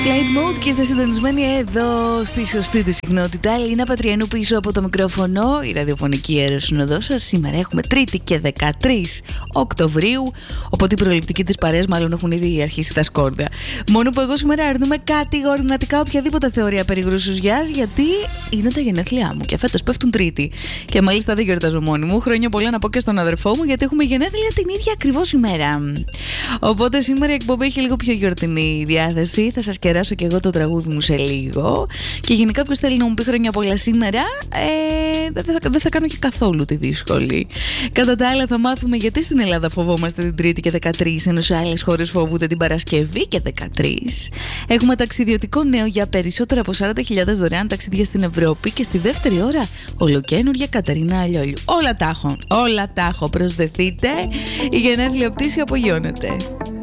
Flight Mode και είστε συντονισμένοι εδώ στη σωστή τη συχνότητα. Ελίνα Πατριανού πίσω από το μικρόφωνο, η ραδιοφωνική αεροσυνοδό σας. Σήμερα έχουμε Τρίτη και 13 Οκτωβρίου. Οπότε οι προληπτικοί της παρέας μάλλον έχουν ήδη αρχίσει τα σκόρδα. Μόνο που εγώ σήμερα αρνούμε κατηγορηματικά οποιαδήποτε θεωρία περί γρουσουζιάς, γιατί είναι τα γενέθλιά μου και φέτος πέφτουν Τρίτη. Και μάλιστα δεν γιορτάζω μόνη μου. Χρόνια πολλά να πω και στον αδερφό μου, γιατί έχουμε γενέθλια την ίδια ακριβώς ημέρα. Οπότε σήμερα η εκπομπή έχει λίγο πιο γιορτινή διάθεση. Θα σας κεράσω και εγώ το τραγούδι μου σε λίγο. Και γενικά, ποιος θέλει να μου πει χρόνια πολλά σήμερα, δεν θα κάνω και καθόλου τη δύσκολη. Κατά τα άλλα, θα μάθουμε γιατί στην Ελλάδα φοβόμαστε την Τρίτη και 13, ενώ σε άλλες χώρες φοβούνται την Παρασκευή και 13. Έχουμε ταξιδιωτικό νέο για περισσότερα από 40.000 δωρεάν ταξίδια στην Ευρώπη. Και στη δεύτερη ώρα, ολοκαίνουργια Κατερίνα Αλλιόλιου. Όλα τα έχω. Προσδεθείτε. Η γενέθλια πτήση απογειώνεται.